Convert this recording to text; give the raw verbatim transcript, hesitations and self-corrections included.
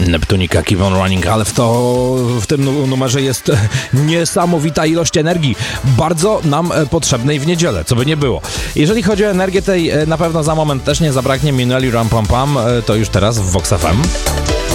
Neptunika Keep on Running, ale w, to, w tym numerze jest niesamowita ilość energii, bardzo nam potrzebnej w niedzielę, co by nie było. Jeżeli chodzi o energię, tej na pewno za moment też nie zabraknie. Minęli Ram Pam Pam, to już teraz w Vox F M.